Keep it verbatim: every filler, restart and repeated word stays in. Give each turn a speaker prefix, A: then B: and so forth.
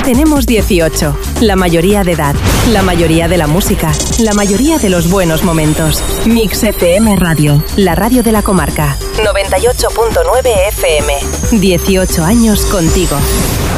A: Tenemos dieciocho, la mayoría de edad, la mayoría de la música, la mayoría de los buenos momentos. Mix F M Radio, la radio de la comarca. noventa y ocho punto nueve F M. dieciocho años contigo.